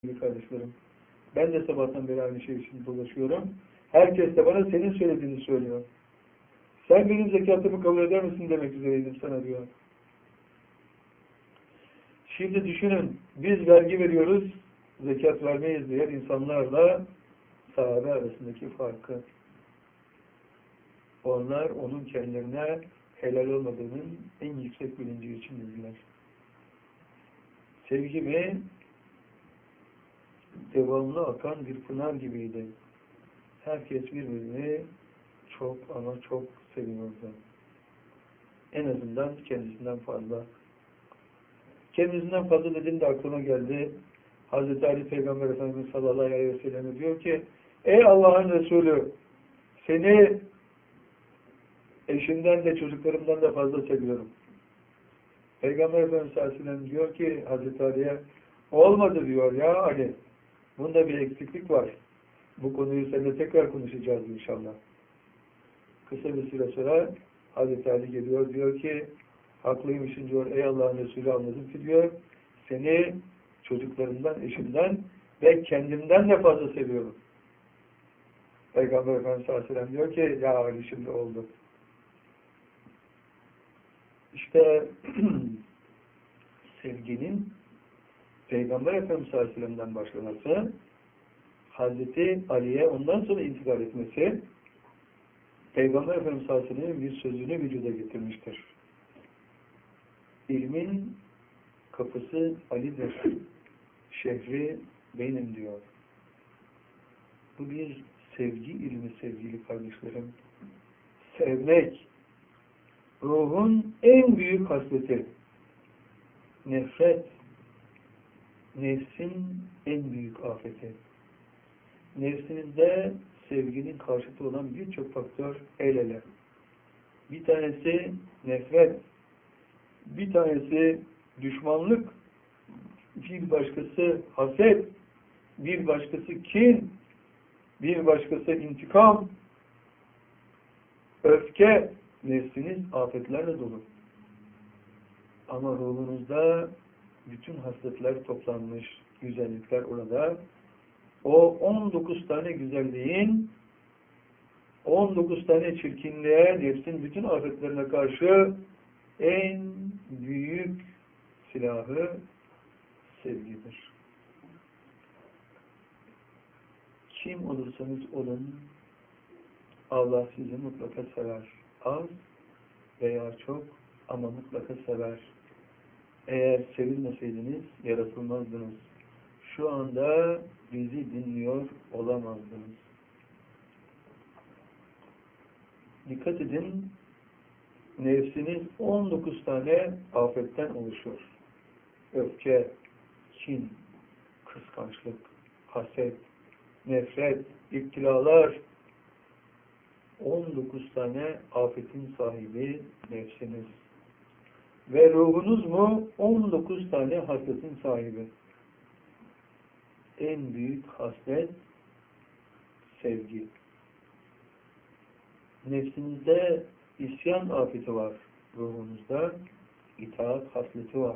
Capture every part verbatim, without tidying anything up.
kardeşlerim. Ben de sabahtan beri aynı şey için dolaşıyorum. Herkes de bana senin söylediğini söylüyor. Sen benim zekatımı kabul eder misin demek üzereydim sana diyor. Şimdi düşünün, biz vergi veriyoruz, zekat vermeyiz diyen insanlarla sahabe arasındaki farkı. Onlar onun kendilerine helal olmadığının en yüksek bilinci için dediler. Sevgimi devamlı akan bir pınar gibiydi. Herkes birbirini çok ama çok seviyordu. En azından kendisinden fazla. Kendisinden fazla dediğimde aklıma geldi. Hazreti Ali Peygamber Efendimiz sallallahu aleyhi ve sellem diyor ki, ey Allah'ın Resulü, seni eşimden de çocuklarımdan da fazla seviyorum. Peygamber Efendimiz sallallahu aleyhi ve sellem diyor ki Hazreti Ali'ye, olmadı diyor ya Ali. Bunda bir eksiklik var. Bu konuyu seninle tekrar konuşacağız inşallah. Kısa bir süre sonra Hazreti Ali geliyor, diyor ki haklıymışsın diyor, ey Allah'ın Resulü, anladım ki diyor, seni çocuklarımdan, eşimden ve kendimden de fazla seviyorum. Peygamber Efendimiz sallallahu aleyhi ve sellem diyor ki ya Ali şimdi oldu. İşte sevginin Peygamber Efendimiz sallallahu aleyhi ve sellem'den başlaması, Hazreti Ali'ye ondan sonra intikal etmesi, Peygamber Efendimiz sallallahu aleyhi ve sellem'in bir sözünü vücuda getirmiştir. İlmin kapısı Ali'dir. Şehri benim diyor. Bu bir sevgi ilmi sevgili kardeşlerim. Sevmek, ruhun en büyük hasleti. Nefret, nefsin en büyük afeti. Nefsinizde sevginin karşıtı olan birçok faktör el ele. Bir tanesi nefret, bir tanesi düşmanlık, bir başkası haset, bir başkası kin, bir başkası intikam, öfke. Nefsiniz afetlerle dolu. Ama ruhunuzda bütün hasletler toplanmış, güzellikler orada. O on dokuz tane güzelliğin, on dokuz tane çirkinliğe, nefsin bütün afetlerine karşı en büyük silahı sevgidir. Kim olursanız olun, Allah sizi mutlaka sever. Az veya çok ama mutlaka sever. Eğer sevilmeseydiniz yaratılmazdınız. Şu anda bizi dinliyor olamazdınız. Dikkat edin, nefsiniz on dokuz tane afetten oluşur. Öfke, kin, kıskançlık, haset, nefret, iptilalar, on dokuz tane afetin sahibi nefsiniz. Ve ruhunuz mu on dokuz tane hasletin sahibi. En büyük haslet sevgi. Nefsinizde isyan afeti var. Ruhunuzda itaat hasleti var.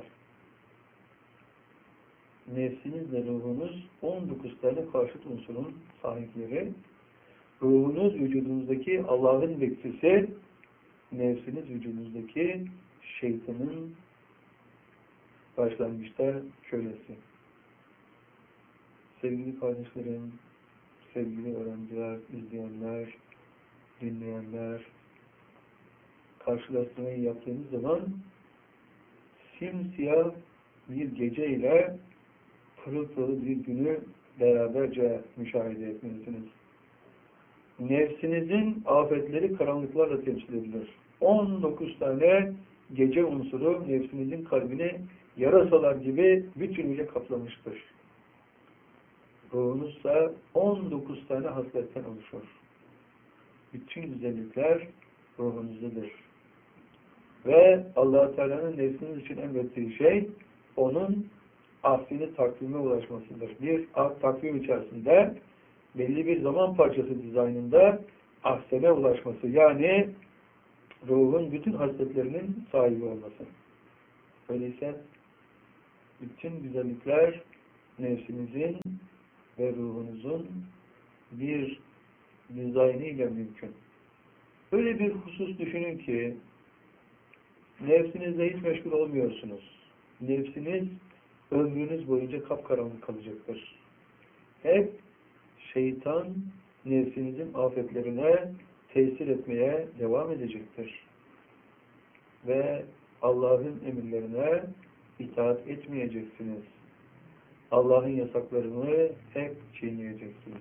Nefsinizle ruhunuz on dokuz tane karşıt unsurun sahipleri. Ruhunuz vücudunuzdaki Allah'ın bekçisi, nefsiniz vücudunuzdaki şeytanın başlangıçta kölesi. Sevgili kardeşlerim, sevgili öğrenciler, izleyenler, dinleyenler, karşılaştırmayı yaptığınız zaman simsiyah bir gece ile pırıl pırıl bir günü beraberce müşahede etmelisiniz. Nefsinizin afetleri karanlıklarla temsil edilir. on dokuz tane gece unsuru nefsinizin kalbini yarasalar gibi bütünüyle kaplamıştır. Ruhunuzsa on dokuz tane hasletten oluşur. Bütün güzellikler ruhunuzdadır. Ve Allah-u Teala'nın nefsiniz için emrettiği şey onun ahsini takvime ulaşmasıdır. Bir takvim içerisinde belli bir zaman parçası dizaynında ahsene ulaşması. Yani ruhun bütün hasletlerinin sahibi olması. Öyleyse bütün güzellikler nefsinizin ve ruhunuzun bir dizaynıyla mümkün. Öyle bir husus düşünün ki nefsinizle hiç meşgul olmuyorsunuz. Nefsiniz ömrünüz boyunca kapkaranlık kalacaktır. Hep şeytan nefsinizin afetlerine tesir etmeye devam edecektir. Ve Allah'ın emirlerine itaat etmeyeceksiniz. Allah'ın yasaklarını hep çiğneyeceksiniz.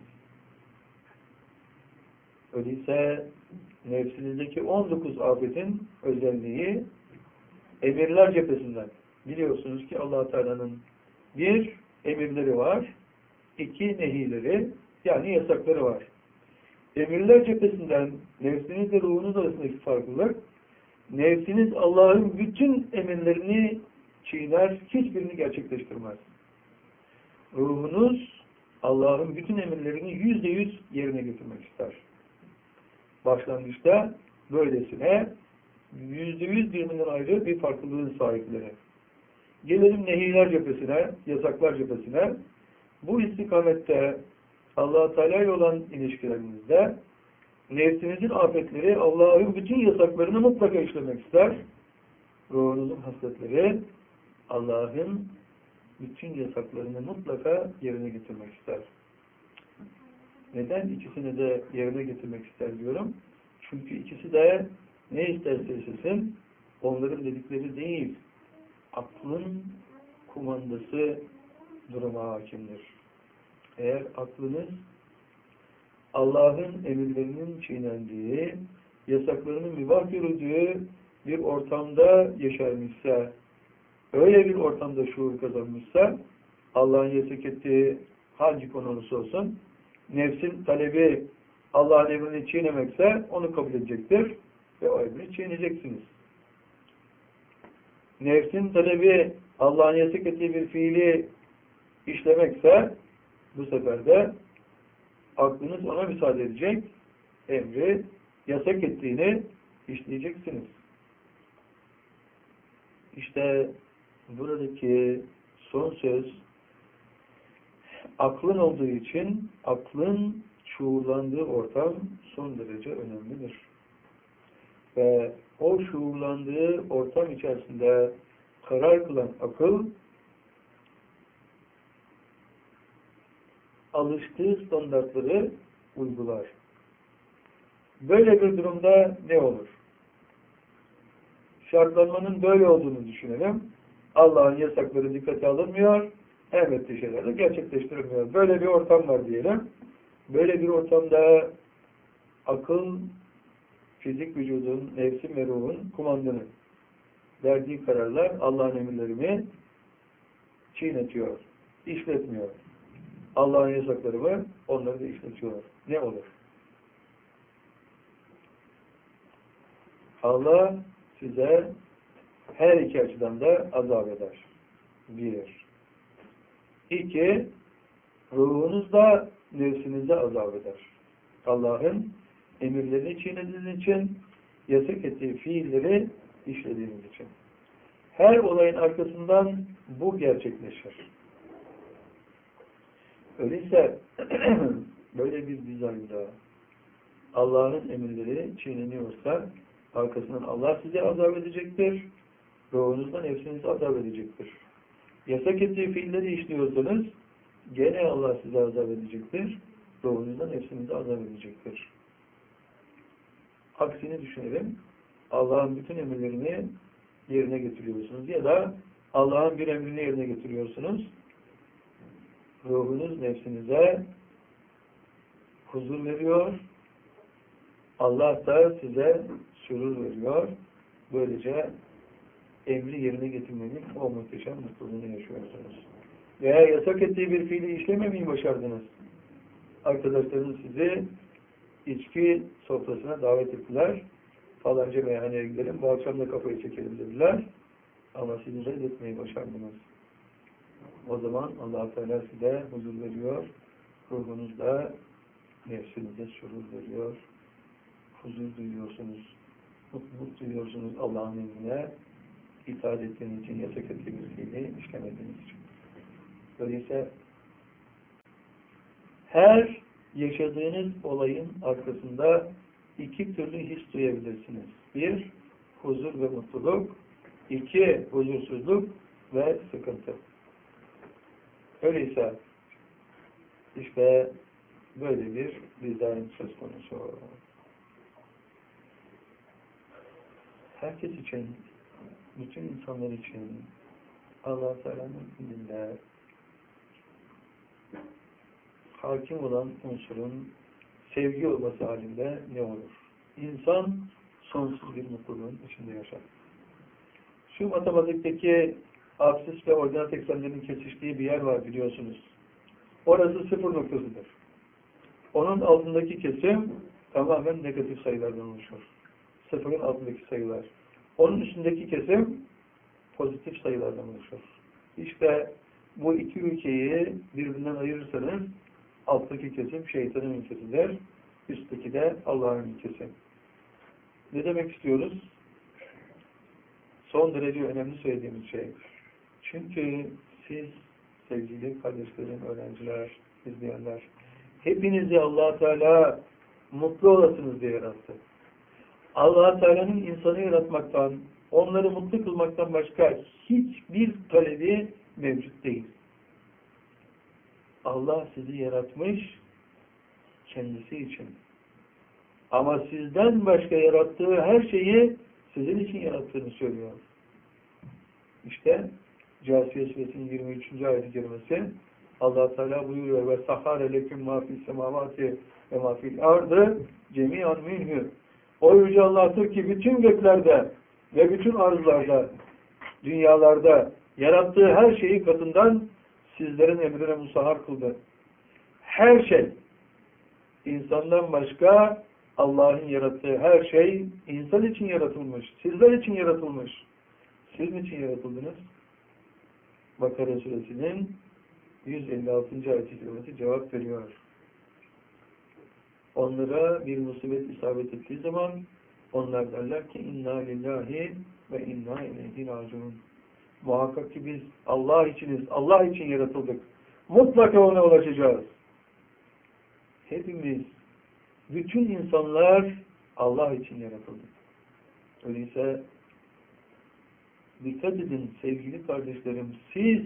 Öyleyse nefsinizdeki on dokuz afetin özelliği emirler cephesinden. Biliyorsunuz ki Allah Teala'nın bir emirleri var, iki nehileri yani yasakları var. Emirler cephesinden nefsiniz ve ruhunuz arasındaki farklılık, nefsiniz Allah'ın bütün emirlerini çiğner, hiçbirini gerçekleştirmez. Ruhunuz Allah'ın bütün emirlerini yüzde yüz yerine getirmek ister. Başlangıçta böylesine yüzde yüz birbirinden ayrı bir farklılığın sahipleri. Gelelim nehiler cephesine, yasaklar cephesine. Bu istikamette Allah-u Teala ile olan ilişkilerinizde nefsinizin afetleri Allah'ın bütün yasaklarını mutlaka işlemek ister. Ruhunuzun hasletleri Allah'ın bütün yasaklarını mutlaka yerine getirmek ister. Neden ikisini de yerine getirmek ister diyorum? Çünkü ikisi de ne isterse istesin onların dedikleri değil, aklın kumandası duruma hakimdir. Eğer aklınız Allah'ın emirlerinin çiğnendiği, yasaklarının mübah görüldüğü bir ortamda yaşarmışsa, öyle bir ortamda şuur kazanmışsa, Allah'ın yasak ettiği hangi konu olursa olsun, nefsin talebi Allah'ın emrini çiğnemekse onu kabul edecektir ve o emri çiğneyeceksiniz. Nefsin talebi Allah'ın yasak ettiği bir fiili işlemekse bu sefer de aklınız ona müsaade edecek, emri yasak ettiğini işleyeceksiniz. İşte buradaki son söz aklın olduğu için aklın şuurlandığı ortam son derece önemlidir. Ve o şuurlandığı ortam içerisinde karar kılan akıl alıştığı standartları uygular. Böyle bir durumda ne olur? Şartlanmanın böyle olduğunu düşünelim. Allah'ın yasakları dikkate alınmıyor, emrettiği şeyler de gerçekleştirilmiyor. Böyle bir ortam var diyelim. Böyle bir ortamda akıl, fizik vücudun, nefsin ve ruhun kumandanı verdiği kararlar Allah'ın emirlerini çiğnetiyor, işletmiyor. Allah'ın yasaklarını onları da işletiyor. Ne olur? Allah size her iki açıdan da azap eder. Bir. İki, ruhunuzda, nefsinizde azap eder. Allah'ın emirlerini çiğnediğiniz için, yasak ettiği fiilleri işlediğiniz için. Her olayın arkasından bu gerçekleşir. Öyleyse böyle bir dizaynda Allah'ın emirleri çiğneniyorsa arkasından Allah size azap edecektir. Ruhunuzdan nefsinizi azap edecektir. Yasak ettiği fiilleri işliyorsanız gene Allah size azap edecektir. Ruhunuzdan nefsinizi azap edecektir. Aksini düşünelim. Allah'ın bütün emirlerini yerine getiriyorsunuz ya da Allah'ın bir emrini yerine getiriyorsunuz. Ruhunuz nefsinize huzur veriyor. Allah da size sürur veriyor. Böylece emri yerine getirmenin o muhteşem mutluluğunu yaşıyorsunuz. Veya yasak ettiği bir fiili işlememeyi başardınız. Arkadaşlarınız sizi içki sofrasına davet ettiler. Falanca meyhaneye gidelim, bu akşam da kafayı çekelim dediler. Ama sizi reddetmeyi başardınız. O zaman Allah-u Teala size huzur veriyor. Ruhunuzda, nefsinize sürur veriyor. Huzur duyuyorsunuz. Mutluluk duyuyorsunuz Allah'ın emrine. İtaat ettiğiniz için, yasak ettiğiniz fiili işlemediğiniz için. Öyleyse Her yaşadığınız olayın arkasında iki türlü his duyabilirsiniz. Bir, huzur ve mutluluk. İki, huzursuzluk ve sıkıntı. Öyleyse işte böyle bir dizayn söz konusu. Herkes için, bütün insanlar için Allah-u Teala'nın indinde hakim olan unsurun sevgi olması halinde ne olur? İnsan sonsuz bir mutluluğun içinde yaşar. Şu matematikteki absis ve ordinat eksenlerinin kesiştiği bir yer var biliyorsunuz. Orası sıfır noktasıdır. Onun altındaki kesim tamamen negatif sayılardan oluşur. Sıfırın altındaki sayılar. Onun üstündeki kesim pozitif sayılardan oluşur. İşte bu iki ülkeyi birbirinden ayırırsanız alttaki kesim şeytanın ülkesidir. Üstteki de Allah'ın ülkesi. Ne demek istiyoruz? Son derece önemli söylediğimiz şey. Çünkü siz sevgili kardeşlerim, öğrenciler, izleyenler, hepinizi Allah Teala mutlu olasınız diye yarattı. Allah Teala'nın insanı yaratmaktan, onları mutlu kılmaktan başka hiçbir talebi mevcut değil. Allah sizi yaratmış kendisi için. Ama sizden başka yarattığı her şeyi sizin için yarattığını söylüyor. İşte Câsiye Suresinin yirmi üçüncü ayet-i kerimesi Allah Teala buyuruyor ve sahâre leküm mâ fî's semâvâti ve mâ fî'l ardı cemî'an minhü. O yüce Allah'tır ki bütün göklerde ve bütün arzlarda, dünyalarda yarattığı her şeyi katından sizlerin emrine musahhar kıldı. Her şey, insandan başka Allah'ın yarattığı her şey insan için yaratılmış, sizler için yaratılmış. Siz niçin yaratıldınız? Bakara Suresinin yüz elli altıncı ayet-i kerimesi cevap veriyor. Onlara bir musibet isabet ettiği zaman onlar derler ki inna lillahi ve inna ileyhi raciun. Muhakkak ki biz Allah içiniz, Allah için yaratıldık. Mutlaka ona ulaşacağız. Hepimiz, bütün insanlar Allah için yaratıldık. Öyleyse dikkat edin sevgili kardeşlerim, siz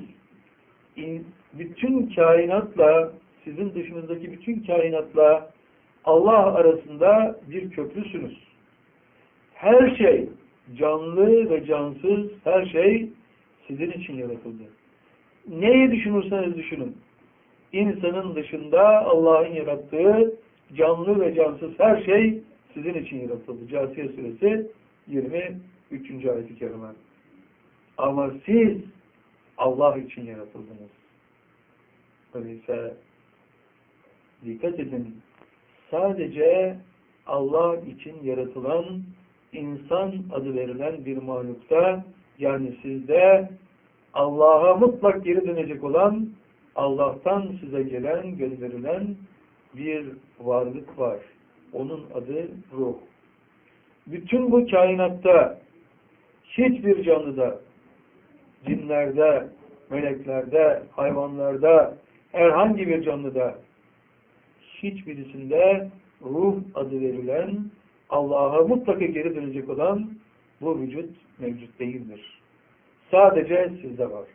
bütün kainatla, sizin dışınızdaki bütün kainatla Allah arasında bir köprüsünüz. Her şey, canlı ve cansız her şey sizin için yaratıldı. Neyi düşünürseniz düşünün. İnsanın dışında Allah'ın yarattığı canlı ve cansız her şey sizin için yaratıldı. Câsiye Suresi yirmi üçüncü ayet-i kerime. Ama siz Allah için yaratıldınız. Öyleyse dikkat edin. Sadece Allah için yaratılan insan adı verilen bir mahlukta, yani sizde Allah'a mutlak geri dönecek olan, Allah'tan size gelen, gönderilen bir varlık var. Onun adı ruh. Bütün bu kainatta hiçbir canlıda, cinlerde, meleklerde, hayvanlarda, herhangi bir canlıda hiçbirisinde ruh adı verilen, Allah'a mutlaka geri dönecek olan bu vücut mevcut değildir. Sadece sizde var.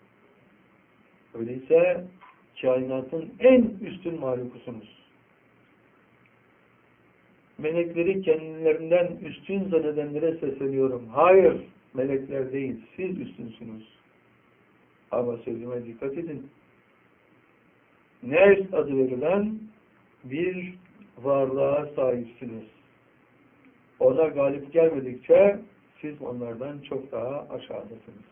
Öyleyse kainatın en üstün mahlukusunuz. Melekleri kendilerinden üstün zannedenlere sesleniyorum. Hayır, melekler değil, siz üstünsünüz. Ama sözüme dikkat edin. Nefs adı verilen bir varlığa sahipsiniz. Ona galip gelmedikçe siz onlardan çok daha aşağıdasınız.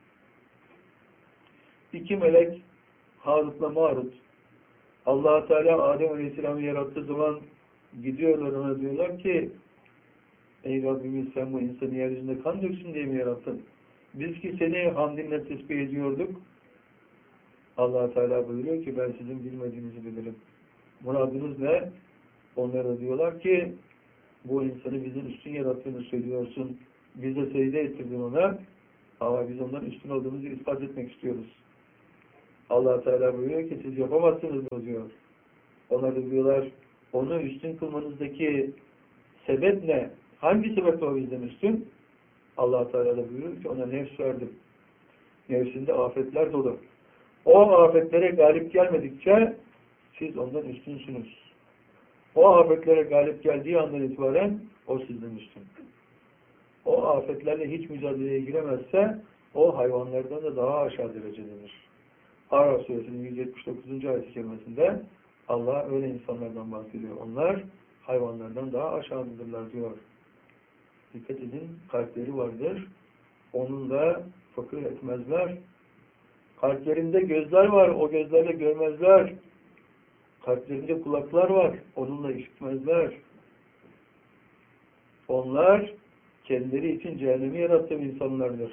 İki melek Harut'la Marut, Allah Teala Adem Aleyhisselam'ı yarattığı zaman gidiyorlar ona, diyorlar ki ey Rabbimiz, sen bu insanı yeryüzünde kan döksün diye mi yarattın? Biz ki seni hamdinle tesbih ediyorduk. Allah Teala buyuruyor ki ben sizin bilmediğinizi bilirim. Muradınız ne? Onlara diyorlar ki bu insanı bizim üstün yarattığını söylüyorsun. Biz de secde ettirdin ona. Ama biz ondan üstün olduğumuzu ispat etmek istiyoruz. Allah Teala buyuruyor ki siz yapamazsınız bunu diyor. Onlar da diyorlar, onu üstün kılmanızdaki sebep ne? Hangi sebeple o bizden üstün? Allah Teala da buyuruyor ki ona nefs verdim. Nefsinde afetler dolu. O afetlere galip gelmedikçe siz ondan üstünsünüz. O afetlere galip geldiği andan itibaren o sizden üstün. O afetlerle hiç mücadeleye giremezse o hayvanlardan da daha aşağı derecededir. Araf suresinin yüz yetmiş dokuzuncu ayet-i kerimesinde Allah öyle insanlardan bahsediyor. Onlar hayvanlardan daha aşağıdırlar diyor. Dikkat edin, kalpleri vardır. Onunla fakir etmezler. Kalplerinde gözler var, o gözlerle görmezler. Kalplerinde kulaklar var, onunla işitmezler. Onlar kendileri için cehennemi yaratan insanlardır.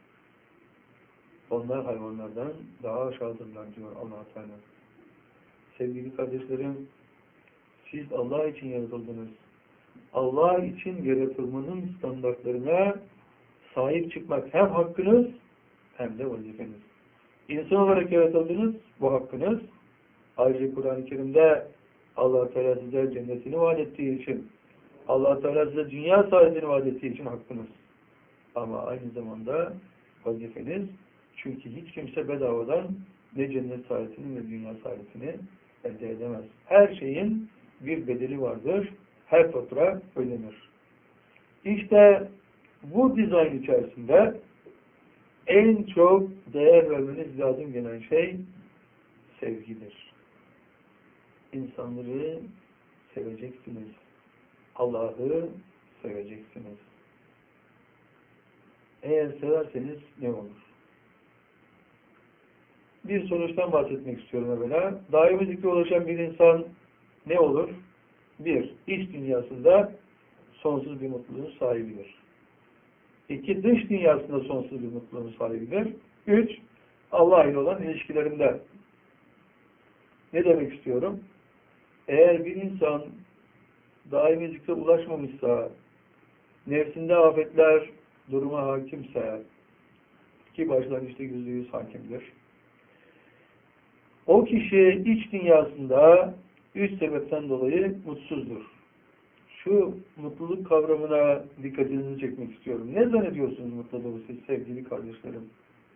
Onlar hayvanlardan daha aşağıdırlar diyor Allah-u Teala. Sevgili kardeşlerim, siz Allah için yaratıldınız. Allah için yaratılmanın standartlarına sahip çıkmak hem hakkınız hem de vazifeniz. İnsan olarak yaratıldınız, bu hakkınız. Ayrıca Kur'an-ı Kerim'de Allah Teala size cennetini vaat ettiği için, Allah Teala size dünya saadetini vaat ettiği için hakkınız. Ama aynı zamanda vazifeniz, çünkü hiç kimse bedavadan ne cennet saadetini ne dünya saadetini elde edemez. Her şeyin bir bedeli vardır. Her fatura ödenir. İşte bu dizayn içerisinde en çok değer vermeniz lazım gelen şey sevgidir. İnsanları seveceksiniz. Allah'ı seveceksiniz. Eğer severseniz ne olur? Bir sonuçtan bahsetmek istiyorum evvela. Daimi zikre ulaşan bir insan ne olur? Bir, iç dünyasında sonsuz bir mutluluğun sahibidir. İki, dış dünyasında sonsuz bir mutluluğun sahibidir. Üç, Allah ile olan ilişkilerinde. Ne demek istiyorum? Eğer bir insan daimi zikre ulaşmamışsa, nefsinde afetler duruma hakimse, ki başlangıçta yüzde yüz hakimdir, o kişi iç dünyasında üç sebepten dolayı mutsuzdur. Şu mutluluk kavramına dikkatinizi çekmek istiyorum. Ne zannediyorsunuz mutluluğu siz sevgili kardeşlerim?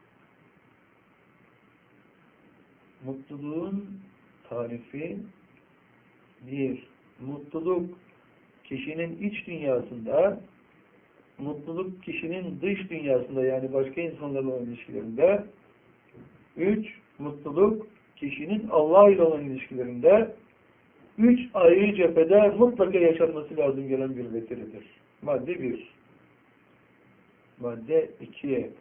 Mutluluğun tarifi bir, mutluluk kişinin iç dünyasında, mutluluk kişinin dış dünyasında yani başka insanlarla olan ilişkilerinde. Üç, mutluluk kişinin Allah ile olan ilişkilerinde. Üç ayrı cephede mutlaka yaşanması lazım gelen bir vetiridir. Madde bir. Madde iki.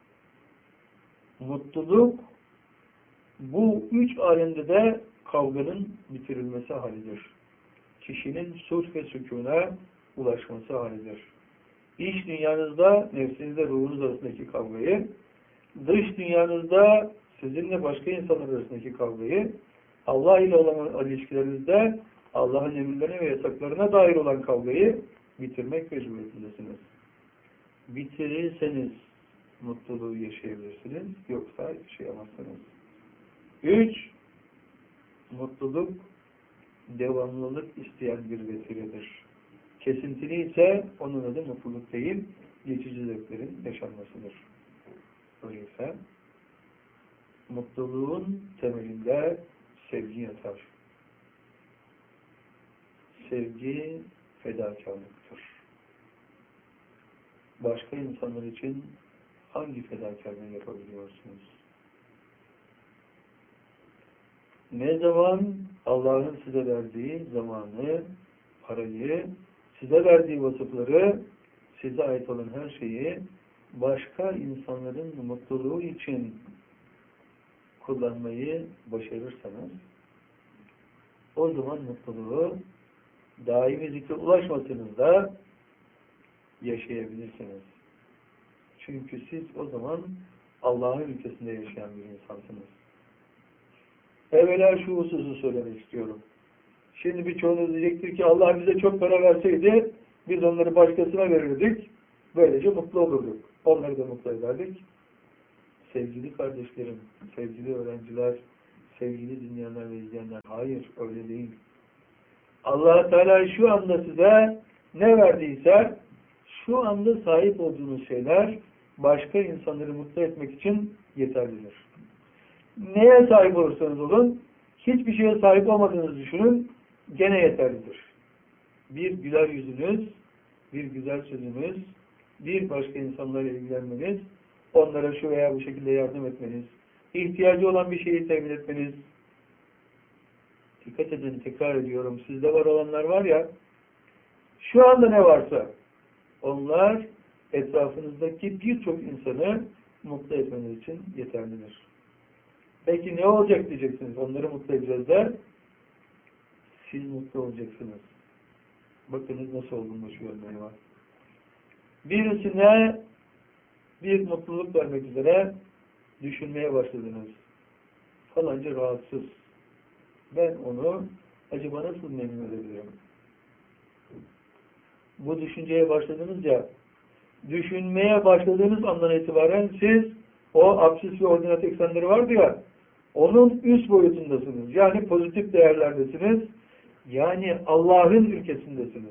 Mutluluk bu üç alemde de kavganın bitirilmesi halidir. Kişinin sulh ve sükûna ulaşması halidir. İç dünyanızda nefsinizle ruhunuz arasındaki kavgayı, dış dünyanızda sizinle başka insanlar arasındaki kavgayı, Allah ile olan ilişkilerinizde Allah'ın emirlerine ve yasaklarına dair olan kavgayı bitirmek mecburiyetindesiniz. Bitirirseniz mutluluğu yaşayabilirsiniz, yoksa yaşayamazsınız. Üç, mutluluk devamlılık isteyen bir vesiledir. Kesintili ise onun adı mutluluk değil, geçici zevklerin yaşanmasıdır. Öyleyse mutluluğun temelinde sevgi yatar. Sevgi fedakarlıktır. Başka insanlar için hangi fedakarlığı yapabiliyorsunuz? Ne zaman Allah'ın size verdiği zamanı, parayı, size verdiği vasıfları, size ait olan her şeyi başka insanların mutluluğu için kullanmayı başarırsanız, o zaman mutluluğu daimi zikre ulaşmasanız da yaşayabilirsiniz. Çünkü siz o zaman Allah'ın ülkesinde yaşayan bir insansınız. Evvela şu hususu söylemek istiyorum. Şimdi birçoğunuz diyecektir ki Allah bize çok para verseydi biz onları başkasına verirdik. Böylece mutlu olurduk. Onları da mutlu ederdik. Sevgili kardeşlerim, sevgili öğrenciler, Sevgili dinleyenler ve izleyenler, hayır öyle değil. Allah Teala şu anda size ne verdiyse, şu anda sahip olduğunuz şeyler başka insanları mutlu etmek için yeterlidir. Neye sahip olursanız olun, hiçbir şeye sahip olmadığınızı düşünün, gene yeterlidir. Bir güler yüzünüz, bir güzel sözünüz, bir başka insanlarla ilgilenmeniz, onlara şu veya bu şekilde yardım etmeniz, ihtiyacı olan bir şeyi temin etmeniz. Dikkat edin, tekrar ediyorum, sizde var olanlar var ya, şu anda ne varsa, onlar etrafınızdaki birçok insanı mutlu etmeniz için yeterlidir. Peki ne olacak diyeceksiniz, onları mutlu edeceğiz de, siz mutlu olacaksınız. Bakınız nasıl olduğunu şu örneği var. Birisine bir mutluluk vermek üzere düşünmeye başladınız. Falanca rahatsız. Ben onu acaba nasıl memnun edebilirim? Bu düşünceye başladınız ya, düşünmeye başladığınız andan itibaren siz o absis ve ordinat eksenleri vardı ya, onun üst boyutundasınız. Yani pozitif değerlerdesiniz. Yani Allah'ın ülkesindesiniz.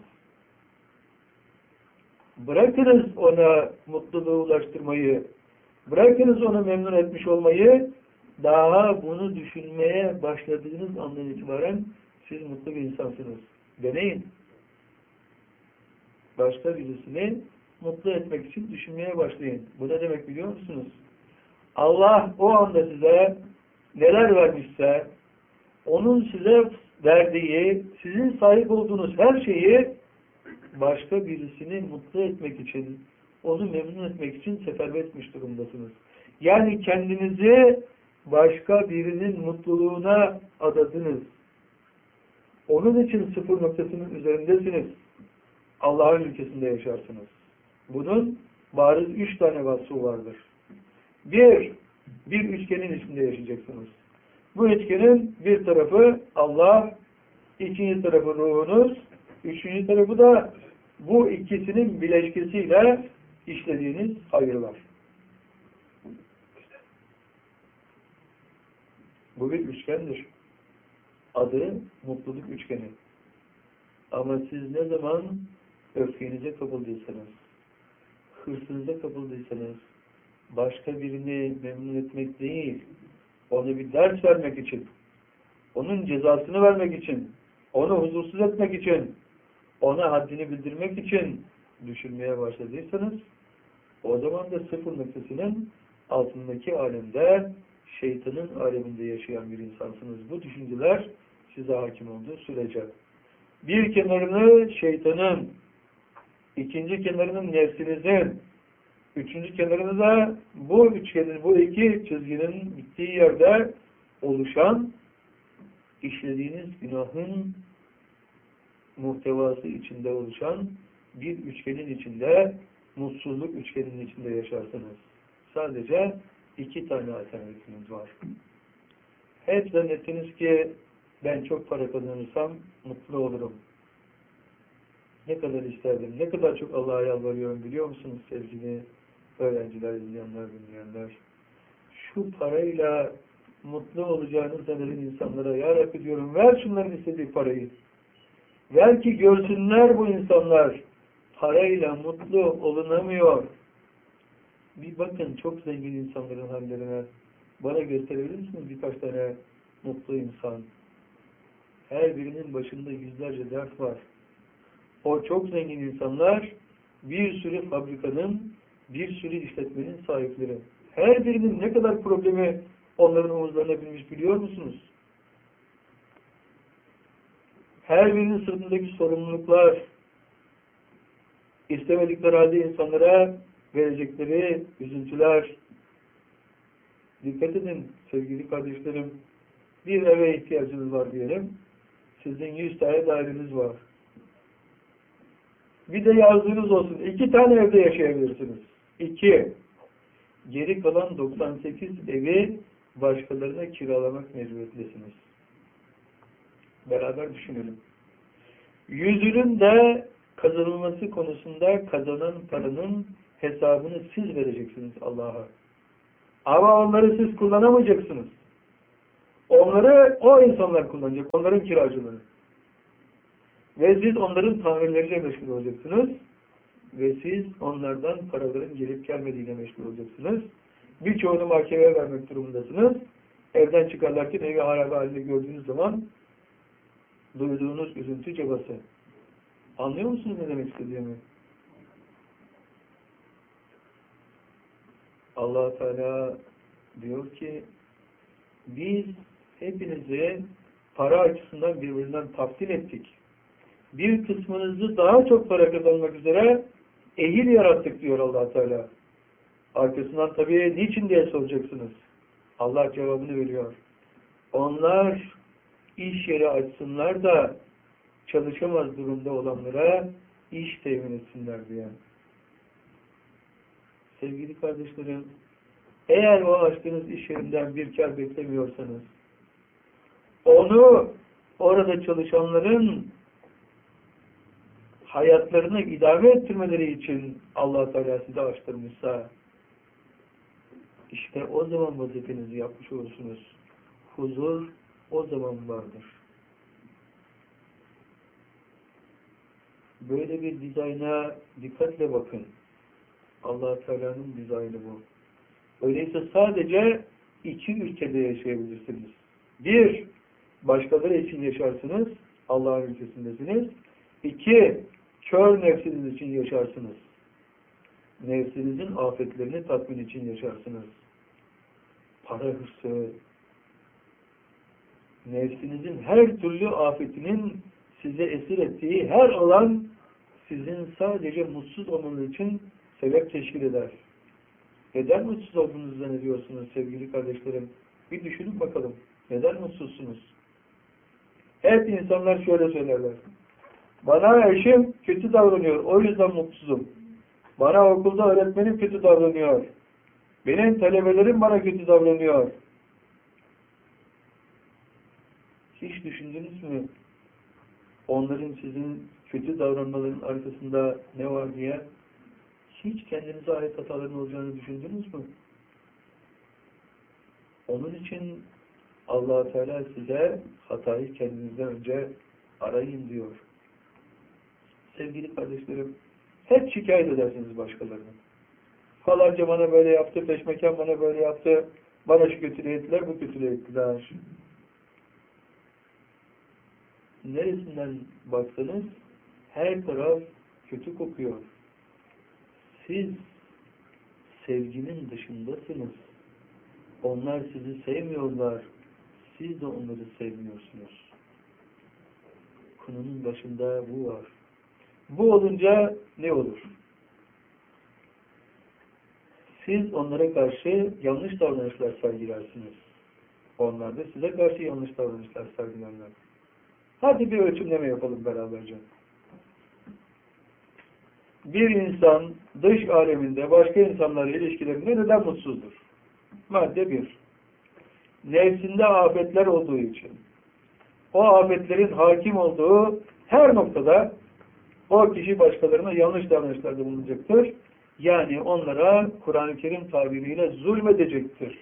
Bırakınız ona mutluluğu ulaştırmayı, bırakınız onu memnun etmiş olmayı, daha bunu düşünmeye başladığınız andan itibaren siz mutlu bir insansınız. Deneyin. Başka birisini mutlu etmek için düşünmeye başlayın. Bu ne demek biliyor musunuz? Allah o anda size neler vermişse, onun size verdiği, sizin sahip olduğunuz her şeyi başka birisini mutlu etmek için, onu memnun etmek için seferber etmiş durumdasınız. Yani kendinizi başka birinin mutluluğuna adadınız. Onun için sıfır noktasının üzerindesiniz. Allah'ın ülkesinde yaşarsınız. Bunun bariz üç tane vasfı vardır. Bir, bir üçgenin içinde yaşayacaksınız. Bu üçgenin bir tarafı Allah, ikinci tarafı ruhunuz, üçüncü tarafı da bu ikisinin bileşkesiyle işlediğiniz hayırlar. Bu bir üçgendir. Adı mutluluk üçgeni. Ama siz ne zaman öfkenize kapıldıysanız, hırsınıza kapıldıysanız, başka birini memnun etmek değil, ona bir ders vermek için, onun cezasını vermek için, onu huzursuz etmek için, ona haddini bildirmek için düşünmeye başladıysanız, o zaman da sıfır noktasının altındaki alemde, şeytanın aleminde yaşayan bir insansınız. Bu düşünceler size hakim olduğu sürece. Bir kenarını şeytanın, ikinci kenarının nefsinizin, üçüncü kenarını da bu üçgenin, bu iki çizginin bittiği yerde oluşan, işlediğiniz günahın muhtevası içinde oluşan bir üçgenin içinde, mutsuzluk üçgeninin içinde yaşarsınız. Sadece iki tane alternatifiniz var. Hep zannettiniz ki ben çok para kazanırsam mutlu olurum. Ne kadar isterdim, ne kadar çok Allah'a yalvarıyorum biliyor musunuz sevgili öğrenciler, izleyenler, dinleyenler? Şu parayla mutlu olacağını zanneden insanlara ya Rabbi diyorum, ver şunların istediği parayı. Ver ki görsünler bu insanlar. Parayla mutlu olunamıyor. Bir bakın çok zengin insanların hallerine. Bana gösterebilir misiniz birkaç tane mutlu insan? Her birinin başında yüzlerce dert var. O çok zengin insanlar bir sürü fabrikanın, bir sürü işletmenin sahipleri. Her birinin ne kadar problemi onların omuzlarına binmiş biliyor musunuz? Her birinin sırtındaki sorumluluklar, istemedikleri halde insanlara verecekleri üzüntüler. Dikkat edin sevgili kardeşlerim, bir eve ihtiyacınız var diyelim. Sizin yüz tane daireniz var. Bir de yazdığınız olsun. İki tane evde yaşayabilirsiniz. İki. Geri kalan doksan sekiz evi başkalarına kiralamak mecburiyetlisiniz. Beraber düşünelim. Yüzünün de kazanılması konusunda kazanan paranın hesabını siz vereceksiniz Allah'a. Ama onları siz kullanamayacaksınız. Onları o insanlar kullanacak. Onların kiracıları. Ve siz onların tamirleriyle meşgul olacaksınız. Ve siz onlardan paraların gelip gelmediğine meşgul olacaksınız. Birçoğunu mahkemeye vermek durumundasınız. Evden çıkarlarken evi harabe halinde gördüğünüz zaman duyduğunuz üzüntü cabası. Anlıyor musunuz ne demek istediğimi? Allah Teala diyor ki biz hepinizi para açısından birbirinden taftil ettik. Bir kısmınızı daha çok para kazanmak üzere ehil yarattık diyor Allah Teala. Arkasından tabii niçin diye soracaksınız. Allah cevabını veriyor. Onlar iş yeri açsınlar da çalışamaz durumda olanlara iş temin etsinler diye. Sevgili kardeşlerim, eğer o açtığınız iş yerinden bir kar beklemiyorsanız, onu orada çalışanların hayatlarını idame ettirmeleri için Allah Teala size açtırmışsa, işte o zaman vazifenizi yapmış olursunuz. Huzur o zaman vardır. Böyle bir dizayna dikkatle bakın. Allah Teala'nın dizaynı bu. Öyleyse sadece iki ülkede yaşayabilirsiniz. Bir, başkaları için yaşarsınız. Allah'ın ülkesindesiniz. İki, kör nefsiniz için yaşarsınız. Nefsinizin afetlerini tatmin için yaşarsınız. Para hırsı, nefsinizin her türlü afetinin size esir ettiği her alan sizin sadece mutsuz olmanız için sebep teşkil eder. Neden mutsuz olduğunuzu zannediyorsunuz sevgili kardeşlerim? Bir düşünün bakalım. Neden mutsuzsunuz? Hep insanlar şöyle söylerler. Bana eşim kötü davranıyor. O yüzden mutsuzum. Bana okulda öğretmenim kötü davranıyor. Benim talebelerim bana kötü davranıyor. Hiç düşündünüz mü? Onların sizin kötü davranmaların arkasında ne var diye? Hiç kendinize ait hataların olacağını düşündünüz mü? Onun için Allah Teala size hatayı kendinizden önce arayın diyor. Sevgili kardeşlerim, hep şikayet edersiniz başkalarına. Falanca bana böyle yaptı, peşmekan bana böyle yaptı, bana şu kötülüğü ettiler, bu kötülüğü ettiler. Neresinden baksanız her taraf kötü kokuyor. Siz sevginin dışındasınız. Onlar sizi sevmiyorlar. Siz de onları sevmiyorsunuz. Konunun başında bu var. Bu olunca ne olur? Siz onlara karşı yanlış davranışlar sergilersiniz. Onlar da size karşı yanlış davranışlar sergilerler. Hadi bir ölçümleme yapalım beraberce. Bir insan dış aleminde başka insanlarla ilişkilerinde neden mutsuzdur? Madde bir. Nefsinde afetler olduğu için. O afetlerin hakim olduğu her noktada o kişi başkalarına yanlış davranışlarda bulunacaktır. Yani onlara Kur'an-ı Kerim tabiriyle zulmedecektir.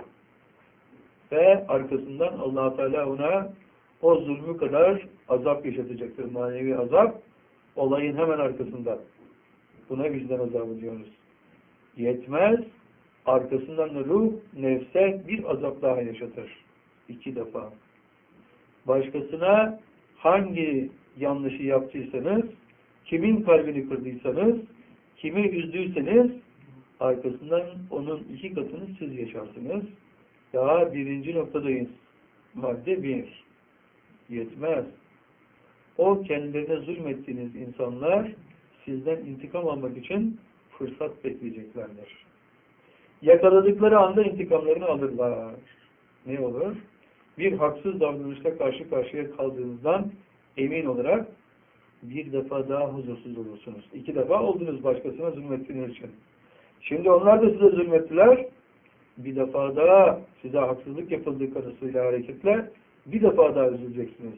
Ve arkasından Allah Teala ona o zulmü kadar azap yaşatacaktır. Manevi azap olayın hemen arkasında. Buna vicdan azabı diyoruz. Yetmez. Arkasından da ruh nefse bir azap daha yaşatır. İki defa. Başkasına hangi yanlışı yaptıysanız, kimin kalbini kırdıysanız, kimi üzdüyseniz arkasından onun iki katını siz yaşarsınız. Daha birinci noktadayız. Madde bir. Yetmez. O kendilerine zulmettiğiniz insanlar sizden intikam almak için fırsat bekleyeceklerdir. Yakaladıkları anda intikamlarını alırlar. Ne olur? Bir haksız davranışla karşı karşıya kaldığınızdan emin olarak bir defa daha huzursuz olursunuz. İki defa oldunuz başkasına zulmettiğiniz için. Şimdi onlar da size zulmettiler. Bir defa daha size haksızlık yapıldığı kanısıyla hareketle bir defa daha üzüleceksiniz.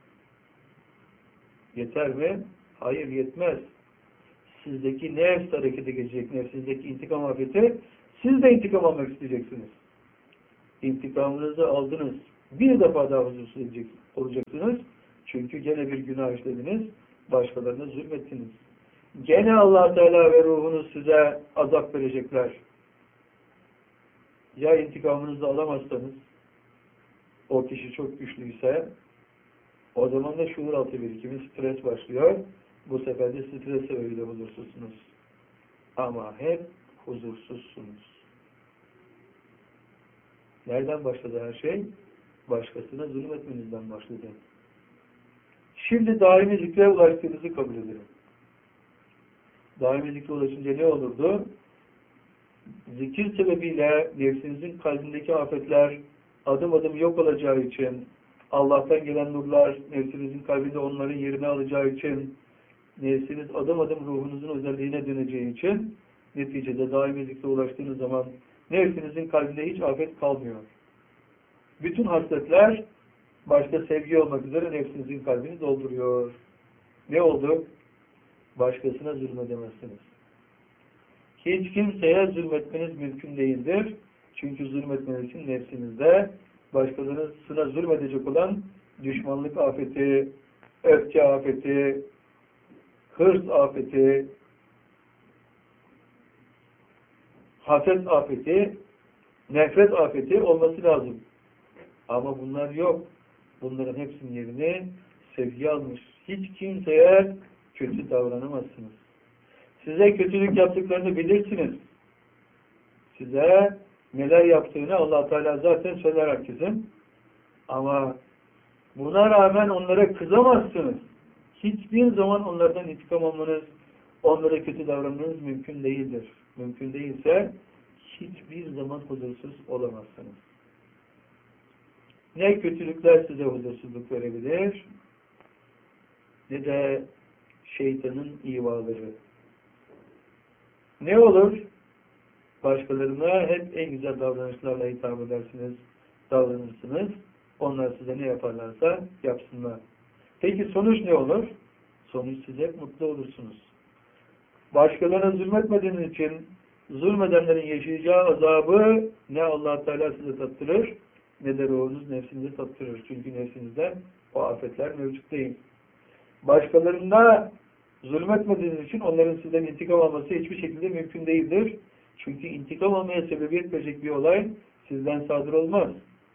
Yeter mi? Hayır, yetmez. Sizdeki nefs harekete geçecek, nefsinizdeki intikam afeti, siz de intikam almak isteyeceksiniz. İntikamınızı aldınız. Bir defa daha huzursuz olacaksınız. Çünkü gene bir günah işlediniz. Başkalarına zulmettiniz. Gene Allah Teala ve ruhunuz size azap verecekler. Ya intikamınızı alamazsanız, o kişi çok güçlüyse, o zaman da şuur altı birikimi, stres başlıyor. Bu sefer de stres sebebiyle huzursuzsunuz. Ama hep huzursuzsunuz. Nereden başladı her şey? Başkasına zulmetmenizden başladı. Şimdi daimi zikre ulaştığınızı kabul edelim. Daimi zikre ulaşınca ne olurdu? Zikir sebebiyle nefsinizin kalbindeki afetler adım adım yok olacağı için, Allah'tan gelen nurlar nefsinizin kalbinde onların yerini alacağı için, nefsiniz adım adım ruhunuzun özelliğine döneceği için, neticede daimi zikre ulaştığınız zaman nefsinizin kalbinde hiç afet kalmıyor. Bütün hasletler başta sevgi olmak üzere nefsinizin kalbini dolduruyor. Ne oldu? Başkasına zulmedemezsiniz. Hiç kimseye zulmetmeniz mümkün değildir. Çünkü zulmetmeniz için nefsinizde başkalarına zulmedecek olan düşmanlık afeti, öfke afeti, hırs afeti, haset afeti, nefret afeti olması lazım. Ama bunlar yok. Bunların hepsinin yerini sevgi almış. Hiç kimseye kötü davranamazsınız. Size kötülük yaptıklarını bilirsiniz. Size neler yaptığını Allah Teala zaten söyler herkesin. Ama buna rağmen onlara kızamazsınız. Hiçbir zaman onlardan intikam almanız, onlara kötü davranmanız mümkün değildir. Mümkün değilse hiçbir zaman huzursuz olamazsınız. Ne kötülükler size huzursuzluk verebilir, ne de şeytanın ivaları. Ne olur? Başkalarına hep en güzel davranışlarla hitap edersiniz, davranırsınız. Onlar size ne yaparlarsa yapsınlar. Peki sonuç ne olur? Sonuç size hep mutlu olursunuz. Başkalarına zulmetmediğiniz için zulmedenlerin yaşayacağı azabı ne Allah Teala size tattırır, ne de ruhunuz nefsinize tattırır. Çünkü nefsinizde o afetler mevcut değil. Başkalarında zulmetmediğiniz için onların sizden intikam alması hiçbir şekilde mümkün değildir. Çünkü intikam almaya sebebiyet verecek bir olay sizden sadır olmaz.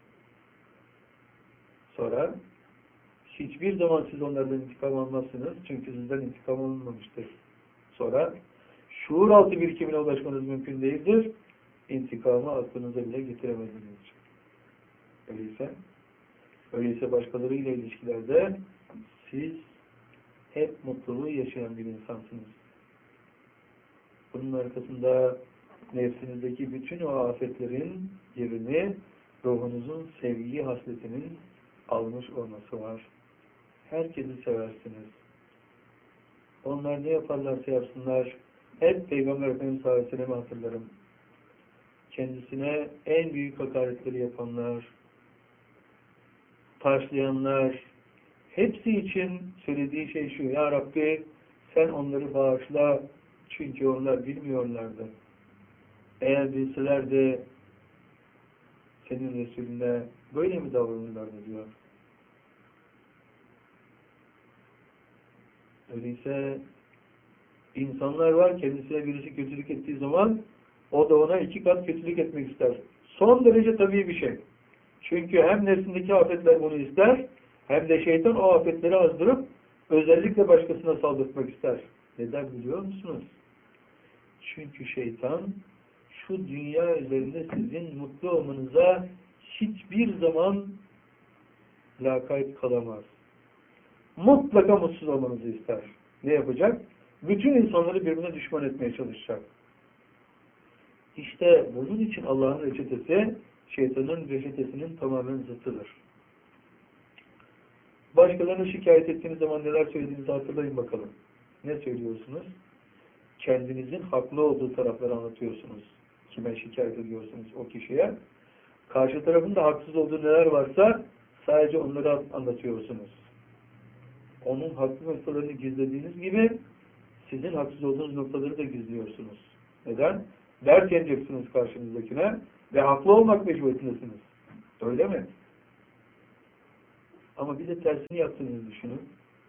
Sonra hiçbir zaman siz onlardan intikam almazsınız. Çünkü sizden intikam alınmamıştır. Sonra şuur altı birikimine ulaşmanız mümkün değildir. İntikamı aklınıza bile getiremediğiniz için. Öyleyse, öyleyse başkalarıyla ilişkilerde siz hep mutluluğu yaşayan bir insansınız. Bunun arkasında nefsinizdeki bütün o afetlerin yerini ruhunuzun sevgi hasletinin almış olması var. Herkesi seversiniz. Onlar ne yaparlarsa yapsınlar. Hep Peygamber Efendimiz sallallahu aleyhi ve sellem'i hatırlarım. Kendisine en büyük hakaretleri yapanlar, taşlayanlar, hepsi için söylediği şey şu: Ya Rabbi, sen onları bağışla, çünkü onlar bilmiyorlardı. Eğer bilselerdi senin Resulüne böyle mi davranırlardı diyor. Öyleyse insanlar var, kendisine birisi kötülük ettiği zaman o da ona iki kat kötülük etmek ister. Son derece tabii bir şey. Çünkü hem nefsindeki afetler bunu ister, hem de şeytan o afetleri azdırıp özellikle başkasına saldırtmak ister. Neden biliyor musunuz? Çünkü şeytan şu dünya üzerinde sizin mutlu olmanıza hiçbir zaman lakayt kalamaz. Mutlaka mutsuz olmanızı ister. Ne yapacak? Bütün insanları birbirine düşman etmeye çalışacak. İşte bunun için Allah'ın reçetesi, şeytanın reçetesinin tamamen zıttıdır. Başkalarına şikayet ettiğiniz zaman neler söylediğinizi hatırlayın bakalım. Ne söylüyorsunuz? Kendinizin haklı olduğu tarafları anlatıyorsunuz. Kime şikayet ediyorsunuz? O kişiye. Karşı tarafın da haksız olduğu neler varsa sadece onları anlatıyorsunuz. Onun haklı noktalarını gizlediğiniz gibi sizin haksız olduğunuz noktaları da gizliyorsunuz. Neden? Dert yeneceksiniz karşınızdakine ve haklı olmak mecburiyetindesiniz. Öyle mi? Ama bir de tersini yaptığınızı düşünün.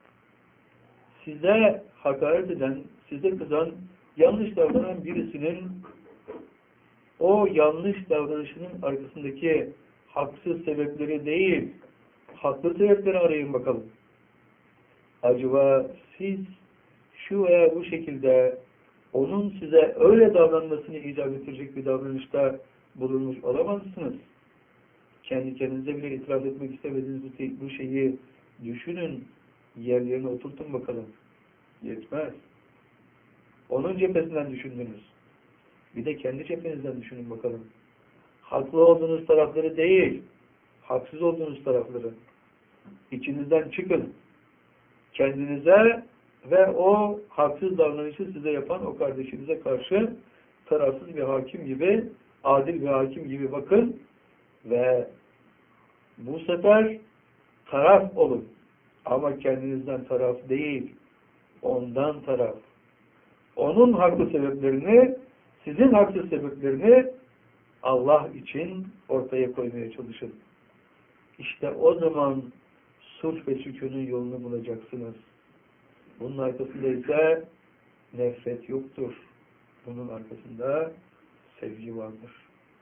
Size hakaret eden, size kızan, yanlış davranan birisinin o yanlış davranışının arkasındaki haksız sebepleri değil, haklı sebepleri arayın bakalım. Acaba siz şu veya bu şekilde onun size öyle davranmasını icap ettirecek bir davranışta bulunmuş olamazsınız. Kendi kendinize bile itiraf etmek istemediğiniz bu şeyi düşünün, yerlerine oturtun bakalım. Yetmez. Onun cephesinden düşündünüz. Bir de kendi cephenizden düşünün bakalım. Haklı olduğunuz tarafları değil, haksız olduğunuz tarafları. İçinizden çıkın. Kendinize ve o haksız davranışı size yapan o kardeşinize karşı tarafsız bir hakim gibi, adil bir hakim gibi bakın ve bu sefer taraf olun. Ama kendinizden taraf değil, ondan taraf. Onun haklı sebeplerini, sizin haksız sebeplerini Allah için ortaya koymaya çalışın. İşte o zaman sulh ve sükûnun yolunu bulacaksınız. Bunun arkasında ise nefret yoktur. Bunun arkasında sevgi vardır.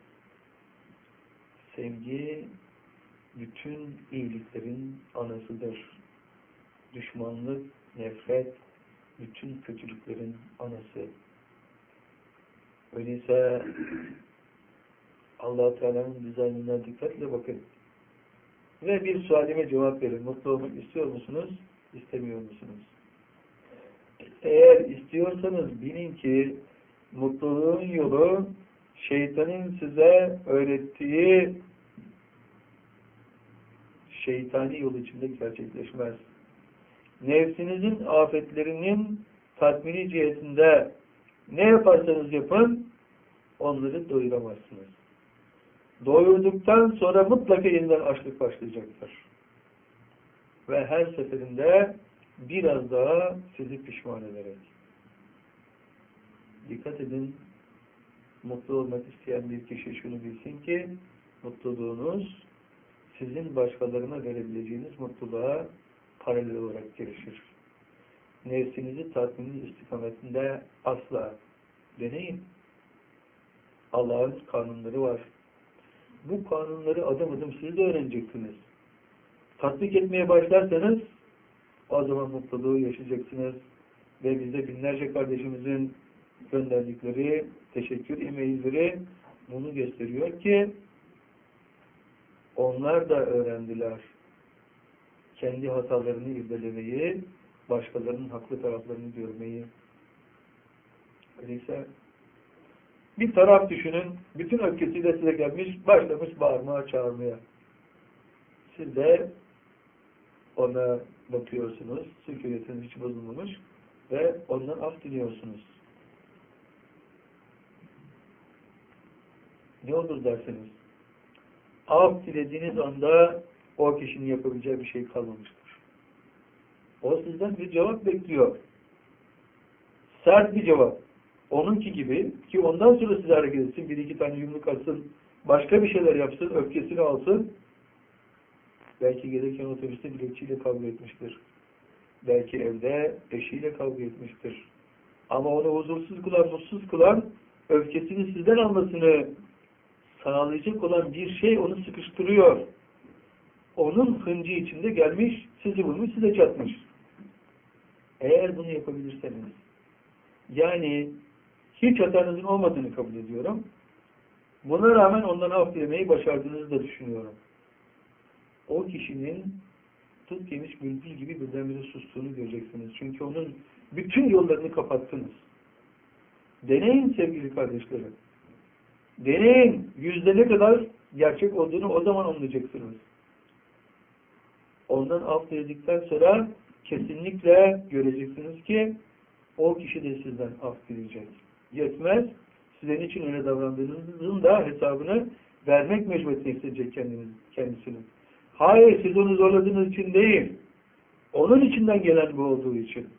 Sevgi bütün iyiliklerin anasıdır. Düşmanlık, nefret bütün kötülüklerin anası. Öyleyse Allah Teala'nın dizaynına dikkatle bakın. Ve bir sualime cevap verin. Mutlu olmak istiyor musunuz? İstemiyor musunuz? Eğer istiyorsanız bilin ki mutluluğun yolu şeytanın size öğrettiği şeytani yol içinde gerçekleşmez. Nefsinizin afetlerinin tatmini cihetinde ne yaparsanız yapın onları doyuramazsınız. Doyurduktan sonra mutlaka yeniden açlık başlayacaktır. Ve her seferinde biraz daha sizi pişman ederek. Dikkat edin, mutlu olmak isteyen bir kişi şunu bilsin ki, mutluluğunuz sizin başkalarına verebileceğiniz mutluluğa paralel olarak gelişir. Nefsinizi tatminin istikametinde asla deneyin. Allah'ın kanunları var. Bu kanunları adım adım siz de öğreneceksiniz. Tatbik etmeye başlarsanız o zaman mutluluğu yaşayacaksınız. Ve bize binlerce kardeşimizin gönderdikleri teşekkür e-mailleri bunu gösteriyor ki onlar da öğrendiler. Kendi hatalarını irdelemeyi, başkalarının haklı taraflarını görmeyi. Öyleyse bir taraf düşünün, bütün öfkesiyle size gelmiş, başlamış bağırmaya, çağırmaya. Siz de ona bakıyorsunuz, sükunetiniz hiç bozulmamış ve ondan af diliyorsunuz. Ne olur derseniz, af dilediğiniz anda o kişinin yapabileceği bir şey kalmamıştır. O sizden bir cevap bekliyor. Sert bir cevap. Onunki gibi ki ondan sonra size hareket etsin, bir iki tane yumruk atsın, başka bir şeyler yapsın, öfkesini alsın. Belki gelirken otobüste biletçiyle kavga etmiştir. Belki evde eşiyle kavga etmiştir. Ama onu huzursuz kılan, mutsuz kılan, öfkesini sizden almasını sağlayacak olan bir şey onu sıkıştırıyor. Onun hıncı içinde gelmiş, sizi vurmuş, size çatmış. Eğer bunu yapabilirseniz, yani hiç hatanızın olmadığını kabul ediyorum. Buna rağmen ondan af dilemeyi başardığınızı da düşünüyorum. O kişinin tut yemiş bülbül gibi birdenbire sustuğunu göreceksiniz. Çünkü onun bütün yollarını kapattınız. Deneyin sevgili kardeşlerim. Deneyin. Yüzde ne kadar gerçek olduğunu o zaman anlayacaksınız. Ondan af diledikten sonra kesinlikle göreceksiniz ki o kişi de sizden af dileyecek. Yetmez. Sizin için öyle davrandığınızın da hesabını vermek mecburiyetine hissedecek kendiniz, kendisini. Hayır, siz onu zorladığınız için değil. Onun içinden gelen bu olduğu için.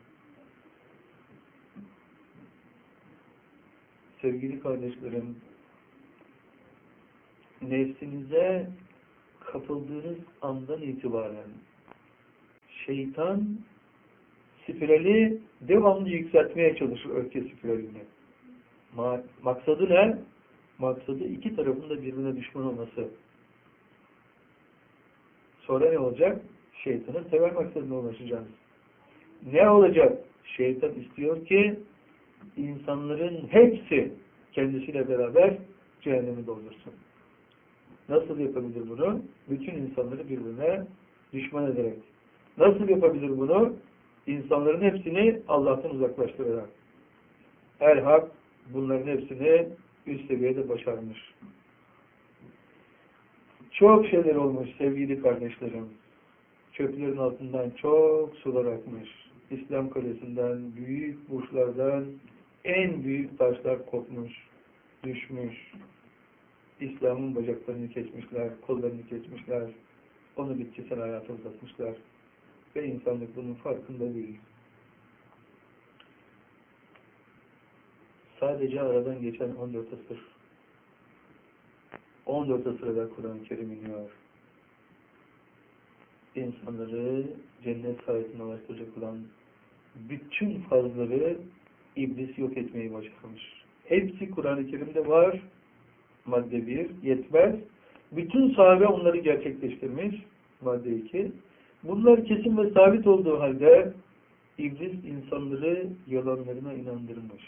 Sevgili kardeşlerim, nefsinize kapıldığınız andan itibaren şeytan spirali devamlı yükseltmeye çalışır, öfke spiralini. Ma maksadı ne? Maksadı iki tarafın da birbirine düşman olması. Sonra ne olacak? Şeytanın sever maksadına ulaşacağız. Ne olacak? Şeytan istiyor ki insanların hepsi kendisiyle beraber cehennemi doldursun. Nasıl yapabilir bunu? Bütün insanları birbirine düşman ederek. Nasıl yapabilir bunu? İnsanların hepsini Allah'tan uzaklaştırarak. El-Hak bunların hepsini üst seviyede başarmış. Çok şeyler olmuş sevgili kardeşlerim. Çöplerin altından çok sular akmış. İslam kalesinden, büyük burçlardan en büyük taşlar kopmuş, düşmüş. İslam'ın bacaklarını kesmişler, kollarını kesmişler. Onu bitkisel hayata uzatmışlar. Ve insanlık bunun farkında değil. Sadece aradan geçen on dört asır. on dört asırda Kur'an-ı Kerim iniyor. İnsanları cennet sahibine ulaştıracak olan bütün fazları iblis yok etmeyi başarmış. Hepsi Kur'an-ı Kerim'de var. Madde bir. Yetmez. Bütün sahabe onları gerçekleştirmiş. Madde iki. Bunlar kesin ve sabit olduğu halde iblis insanları yalanlarına inandırmış.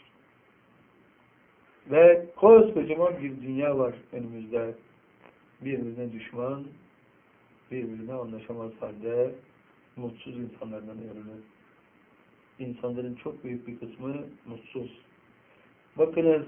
Ve koskocaman bir dünya var önümüzde. Birbirine düşman, birbirine anlaşamaz halde mutsuz insanlardan örülür. İnsanların çok büyük bir kısmı mutsuz. Bakınız,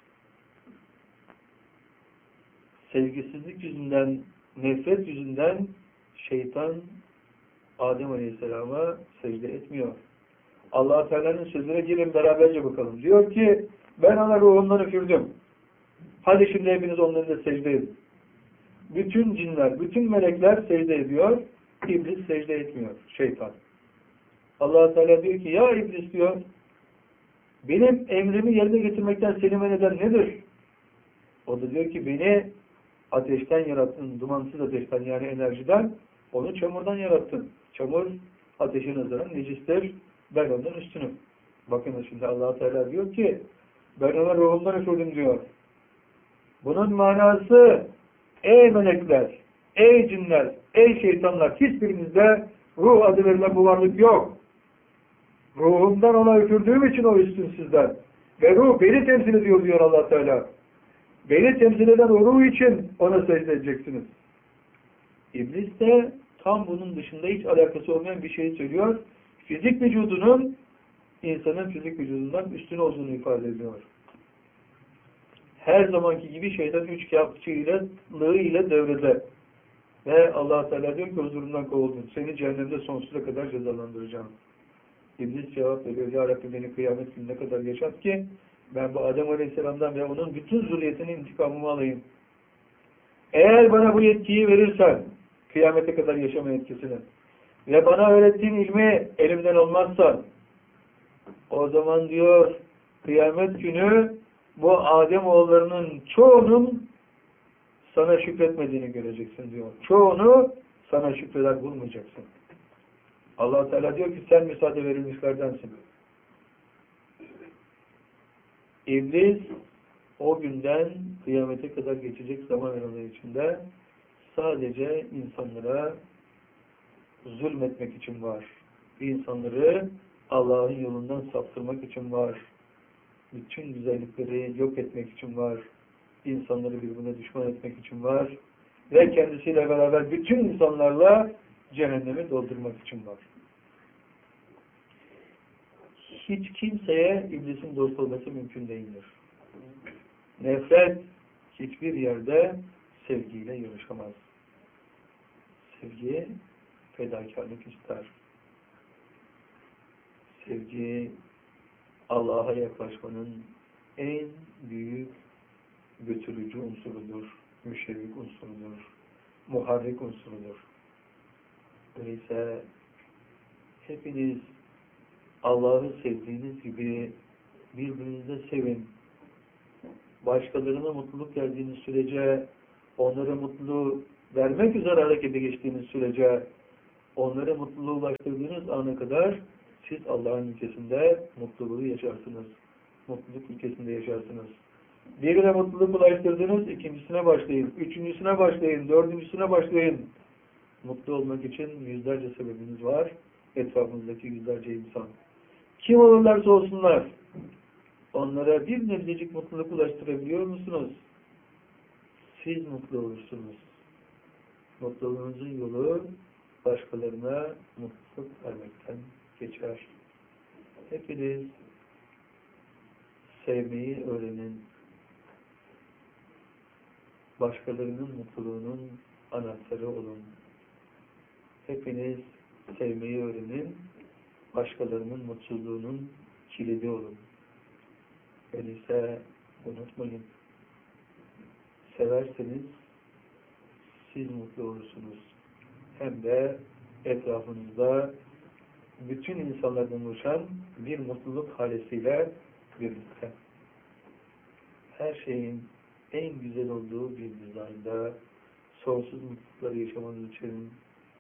sevgisizlik yüzünden, nefret yüzünden şeytan Adem Aleyhisselam'a secde etmiyor. Allah Teala'nın sözüne gelin beraberce bakalım. Diyor ki ben ona ruhumdan üfürdüm. Hadi şimdi hepiniz onların da secde edin. Bütün cinler, bütün melekler secde ediyor. İblis secde etmiyor. Şeytan. Allah Teala diyor ki ya İblis diyor benim emrimi yerine getirmekten seni men eden nedir? O da diyor ki beni ateşten yarattın, dumansız ateşten yani enerjiden, onu çamurdan yarattın. Çamur ateşe nazaran necistir. Ben ondan üstünüm. Bakın şimdi Allah Teala diyor ki ben ona ruhumdan üfürdüm diyor. Bunun manası ey melekler, ey cinler, ey şeytanlar hiçbirinizde ruh adı verilen bu varlık yok. Ruhumdan ona üfürdüğüm için o üstün sizden. Ve ruh beni temsil ediyor diyor Allah Teala. Beni temsil eden o ruh için ona secde edeceksiniz. İblis de tam bunun dışında hiç alakası olmayan bir şey söylüyor. Fizik vücudunun insanın fizik vücudundan üstün olduğunu ifade ediyor. Her zamanki gibi şeytan üç kâfçıyla ile devrede. Ve Allah Teala diyor ki huzurundan kovuldun. Seni cehennemde sonsuza kadar cezalandıracağım. İblis cevap veriyor. Ya Rabbi beni kıyamet gününe kadar yaşat ki ben bu Adem Aleyhisselam'dan ve onun bütün zürriyetinin intikamımı alayım. Eğer bana bu yetkiyi verirsen kıyamete kadar yaşama yetkisini ve bana öğrettiğin ilmi elimden olmazsa o zaman diyor kıyamet günü bu Adem oğullarının çoğunun sana şükretmediğini göreceksin diyor. Çoğunu sana şükreder bulmayacaksın. Allah Teala diyor ki sen müsaade verilmişlerdensin. İblis o günden kıyamete kadar geçecek zaman aralığı içinde sadece insanlara zulmetmek için var. İnsanları Allah'ın yolundan saptırmak için var. Bütün güzellikleri yok etmek için var. İnsanları birbirine düşman etmek için var. Ve kendisiyle beraber bütün insanlarla cehennemi doldurmak için var. Hiç kimseye iblisin dost olması mümkün değildir. Nefret hiçbir yerde sevgiyle yarışamaz. Sevgi fedakarlık ister. Sevgi Allah'a yaklaşmanın en büyük götürücü unsurudur. Müşevvik unsurudur. Muharrik unsurudur. Öyleyse hepiniz Allah'ı sevdiğiniz gibi birbirinize sevin. Başkalarına mutluluk verdiğiniz sürece, onlara mutluluğu vermek üzere harekete geçtiğiniz sürece onlara mutluluğu ulaştırdığınız ana kadar siz Allah'ın ülkesinde mutluluğu yaşarsınız. Mutluluk ülkesinde yaşarsınız. Birine mutluluk ulaştırdınız, ikincisine başlayın, üçüncüsüne başlayın, dördüncüsüne başlayın. Mutlu olmak için yüzlerce sebebiniz var. Etrafınızdaki yüzlerce insan. Kim olurlarsa olsunlar, onlara bir nebzecik mutluluk ulaştırabiliyor musunuz? Siz mutlu olursunuz. Mutluluğunuzun yolu başkalarına mutluluk vermekten geçer. Hepiniz sevmeyi öğrenin. Başkalarının mutluluğunun anahtarı olun. Hepiniz sevmeyi öğrenin. Başkalarının mutsuzluğunun kilidi olun. Öyleyse unutmayın. Severseniz siz mutlu olursunuz. Hem de etrafınızda bütün insanlardan oluşan bir mutluluk halesiyle birlikte. Her şeyin en güzel olduğu bir dizaynda sonsuz mutlulukları yaşamanız için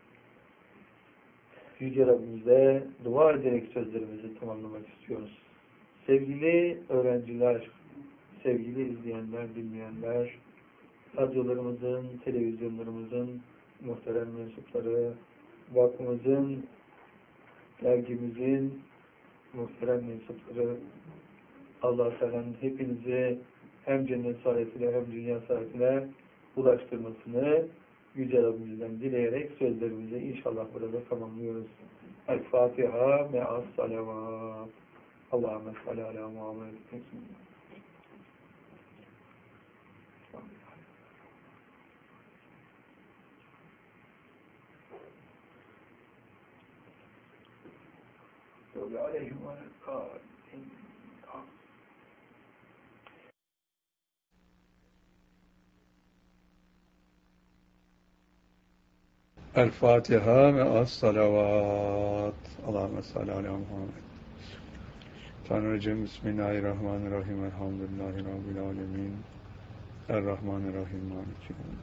Yüce Rabbimize dua ederek sözlerimizi tamamlamak istiyoruz. Sevgili öğrenciler, sevgili izleyenler, dinleyenler, radyolarımızın, televizyonlarımızın muhterem mensupları, vakfımızın, dergimizin muhterem mensupları, Allah-u Teala'nın hepinizi hem cennet saadetine hem dünya saadetine ulaştırmasını Yüce Rabbimizden dileyerek sözlerimizi inşallah burada tamamlıyoruz. El-Fatiha me'as salavat. Allahümme salli ala Muhammed. Tövbe aleyhim ve El-Fatiha ve as-salavat. Allahümme salli ala Muhammed. Tanrıcığım, Bismillahirrahmanirrahim. Elhamdülillahi Rabbil alemin. Er-Rahmanirrahim. Maliki